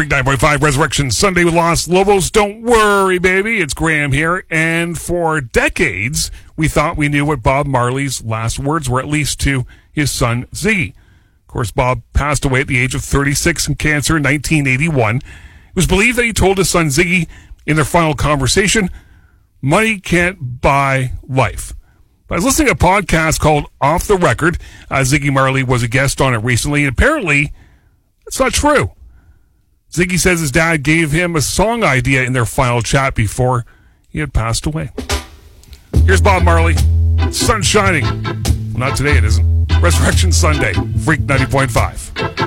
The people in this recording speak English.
Freak 9.5 Resurrection Sunday with Los Lobos. Don't worry, baby. It's Graham here. And for decades, we thought we knew what Bob Marley's last words were, at least to his son, Ziggy. Of course, Bob passed away at the age of 36 from cancer in 1981. It was believed that he told his son, Ziggy, in their final conversation, money can't buy life. I was listening to a podcast called Off the Record. Ziggy Marley was a guest on it recently, and apparently it's not true. Ziggy says his dad gave him a song idea in their final chat before he had passed away. Here's Bob Marley. Sun's shining. Well, not today, it isn't. Resurrection Sunday, Freak 90.5.